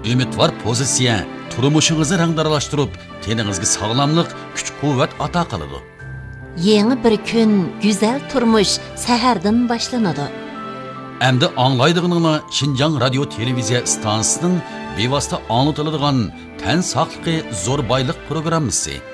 Ümidvar pozitsiya turmushingizni rangdaralashtirib, teningizga sog'lomlik, kuch-quvvat ato qiladi. Yeni bir kun, güzel turmuş sahardan başlanadi. Endi anglaydig'ininglar Şinjan radio televiziya stansiyasining bevosita anlatiladigan tan saqligi zo'r boylik programmasi.